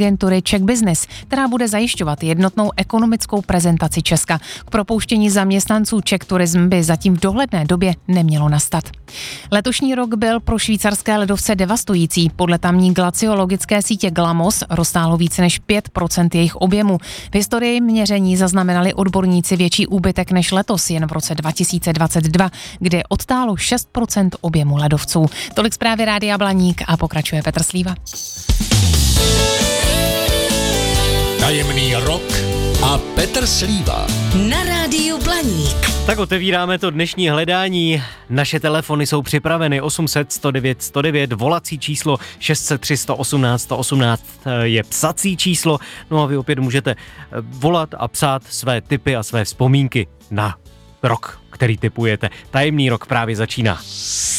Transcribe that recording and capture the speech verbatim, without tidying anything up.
agentury Czech Business, která bude zajišťovat jednotnou ekonomickou prezentaci Česka. K propouštění zaměstnanců Czech Tourism by zatím v dohledné době nemělo nastat. Letošní rok byl pro švýcarské ledovce devastující. Podle tamní glaciologické sítě Glamos roztálo více než pět procent jejich objemu. V historii měření zaznamenali odborníci větší úbytek než letos, jen v roce dva tisíce dvacet dva, kde odtálo šest procent objemu ledovců. Tolik zprávy Rádia Blaník a pokračuje Petr Slíva. Tajemný rok a Petr Slíva. Na Rádiu Blaník. Tak otevíráme to dnešní hledání. Naše telefony jsou připraveny osm set sto devět sto devět, volací číslo šest set tři sto osmnáct sto osmnáct je psací číslo. No a vy opět můžete volat a psát své tipy a své vzpomínky na rok, který tipujete. Tajemný rok právě začíná.